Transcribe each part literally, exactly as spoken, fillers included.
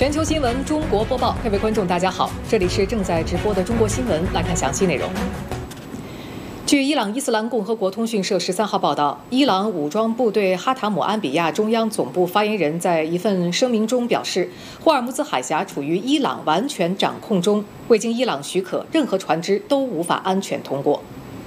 全球新闻中国播报，各位观众大家好，这里是正在直播的中国新闻，来看详细内容。据伊朗伊斯兰共和国通讯社十三号报道，伊朗武装部队哈塔姆安比亚中央总部发言人在一份声明中表示，霍尔木兹海峡处于伊朗完全掌控中，未经伊朗许可，任何船只都无法安全通过。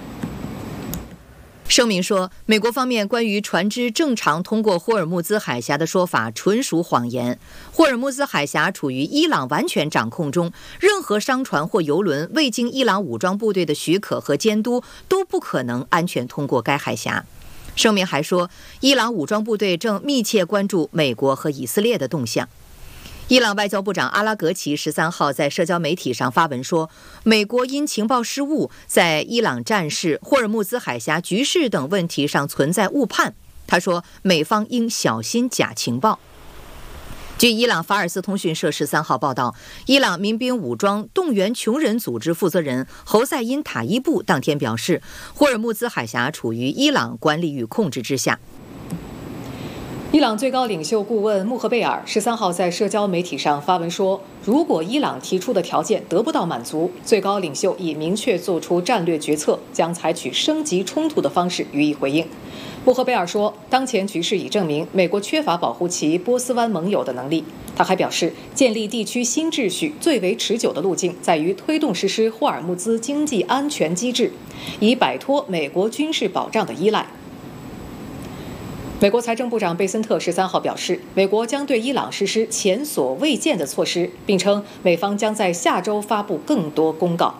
声明说，美国方面关于船只正常通过霍尔木兹海峡的说法纯属谎言。霍尔木兹海峡处于伊朗完全掌控中，任何商船或油轮未经伊朗武装部队的许可和监督，都不可能安全通过该海峡。声明还说，伊朗武装部队正密切关注美国和以色列的动向。伊朗外交部长阿拉格齐十三号在社交媒体上发文说，美国因情报失误，在伊朗战事、霍尔木兹海峡局势等问题上存在误判。他说，美方应小心假情报。据伊朗法尔斯通讯社十三号报道，伊朗民兵武装动员穷人组织负责人侯赛因塔伊布当天表示，霍尔木兹海峡处于伊朗管理与控制之下。 伊朗最高领袖顾问穆赫贝尔十三号在社交媒体上发文说，如果伊朗提出的条件得不到满足，最高领袖已明确做出战略决策，将采取升级冲突的方式予以回应。穆赫贝尔说，当前局势已证明美国缺乏保护其波斯湾盟友的能力。他还表示，建立地区新秩序最为持久的路径在于推动实施霍尔木兹经济安全机制，以摆脱美国军事保障的依赖。美国财政部长贝森特十三号表示，美国将对伊朗实施前所未见的措施，并称美方将在下周发布更多公告。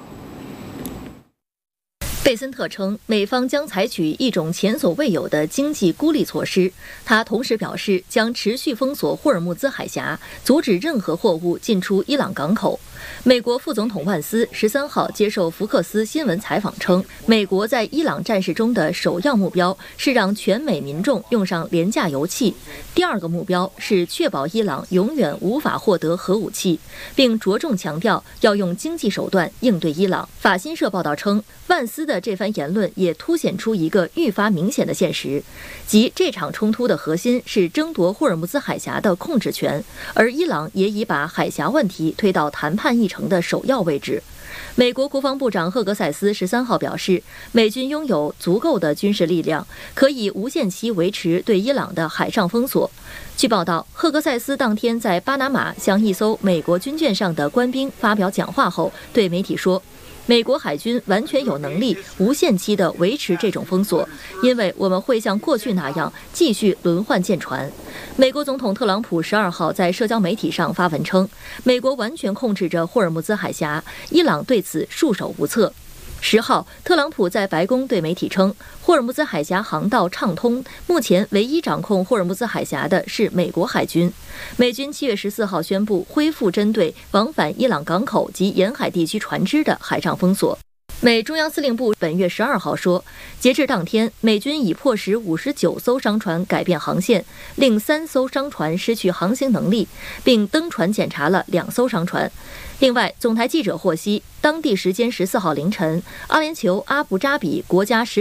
贝森特称，美方将采取一种前所未有的经济孤立措施。他同时表示，将持续封锁霍尔木兹海峡，阻止任何货物进出伊朗港口。美国副总统万斯十三号接受福克斯新闻采访称，美国在伊朗战事中的首要目标是让全美民众用上廉价油气，第二个目标是确保伊朗永远无法获得核武器，并着重强调要用经济手段应对伊朗。法新社报道称，万斯的这番言论也凸显出一个愈发明显的现实，即这场冲突的核心是争夺霍尔木兹海峡的控制权，而伊朗也已把海峡问题推到谈判议程的首要位置。美国国防部长赫格塞斯十三号表示，美军拥有足够的军事力量，可以无限期维持对伊朗的海上封锁。据报道，赫格塞斯当天在巴拿马向一艘美国军舰上的官兵发表讲话后，对媒体说，美国海军完全有能力无限期地维持这种封锁，因为我们会像过去那样继续轮换舰船。美国总统特朗普十二号在社交媒体上发文称，美国完全控制着霍尔木兹海峡，伊朗对此束手无策。十号，特朗普在白宫对媒体称，霍尔木兹海峡航道畅通，目前唯一掌控霍尔木兹海峡的是美国海军。美军七月十四号宣布恢复针对往返伊朗港口及沿海地区船只的海上封锁。美中央司令部本月十二号说，截至当天，美军已迫使五十九艘商船改变航线，令三艘商船失去航行能力，并登船检查了两艘商船。另外，总台记者获悉，当地时间十四号凌晨，阿联酋阿布扎比国家石